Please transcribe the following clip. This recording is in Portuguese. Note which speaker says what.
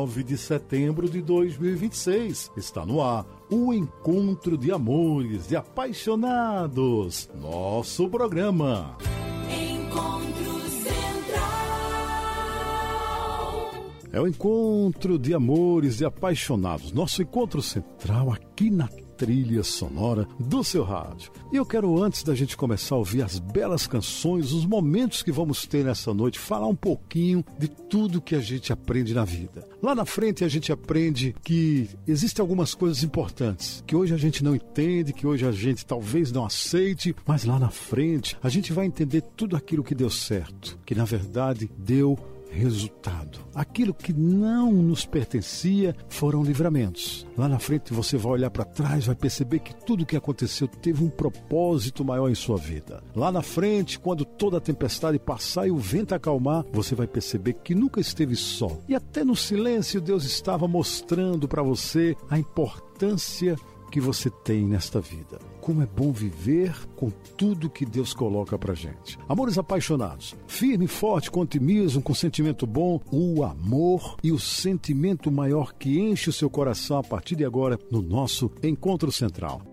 Speaker 1: 9 de setembro de 2026. Está no ar o Encontro de Amores, de Apaixonados. Nosso programa.
Speaker 2: Encontro Central.
Speaker 1: É o Encontro de Amores, de Apaixonados. Nosso encontro central aqui na trilha sonora do seu rádio. E eu quero, antes da gente começar a ouvir as belas canções, os momentos que vamos ter nessa noite, falar um pouquinho de tudo que a gente aprende na vida. Lá na frente a gente aprende que existem algumas coisas importantes, que hoje a gente não entende, que hoje a gente talvez não aceite, mas lá na frente a gente vai entender tudo aquilo que deu certo, que na verdade deu resultado. Aquilo que não nos pertencia foram livramentos. Lá na frente você vai olhar para trás, vai perceber que tudo o que aconteceu teve um propósito maior em sua vida. Lá na frente, quando toda a tempestade passar e o vento acalmar, você vai perceber que nunca esteve só. E até no silêncio Deus estava mostrando para você a importância que você tem nesta vida. Como é bom viver com tudo que Deus coloca pra gente. Amores apaixonados, firme e forte, com otimismo, com sentimento bom, o amor e o sentimento maior que enche o seu coração a partir de agora no nosso Encontro Central.